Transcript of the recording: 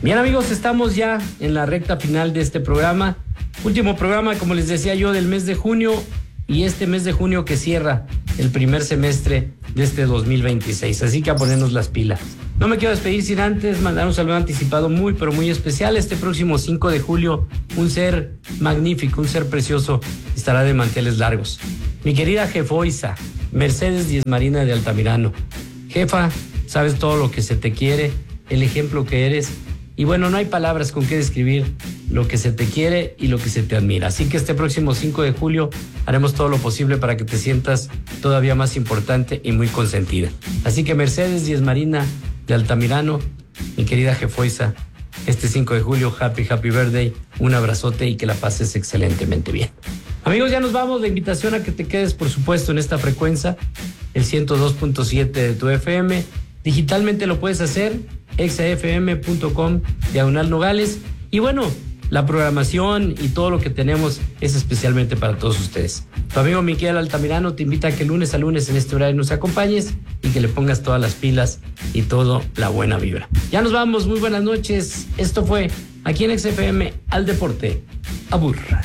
Bien, amigos, estamos ya en la recta final de este programa. Último programa, como les decía yo, del mes de junio, y este mes de junio que cierra el primer semestre de este 2026. Así que a ponernos las pilas. No me quiero despedir sin antes mandar un saludo anticipado muy, pero muy especial. Este próximo 5 de julio, un ser magnífico, un ser precioso, estará de manteles largos. Mi querida jefoisa, Mercedes Díez Marina de Altamirano. Jefa, sabes todo lo que se te quiere, el ejemplo que eres. Y bueno, no hay palabras con qué describir lo que se te quiere y lo que se te admira. Así que este próximo 5 de julio haremos todo lo posible para que te sientas todavía más importante y muy consentida. Así que Mercedes Díez Marina de Altamirano, mi querida jefoisa, este 5 de julio, happy birthday, un abrazote y que la pases excelentemente bien. Amigos, ya nos vamos. La invitación a que te quedes, por supuesto, en esta frecuencia, el 102.7 de tu FM. Digitalmente lo puedes hacer, exafm.com/Nogales. Y bueno, la programación y todo lo que tenemos es especialmente para todos ustedes. Tu amigo Miquel Altamirano te invita a que lunes a lunes en este horario nos acompañes y que le pongas todas las pilas y toda la buena vibra. Ya nos vamos, muy buenas noches. Esto fue aquí en XFM Al Deporte. Abur.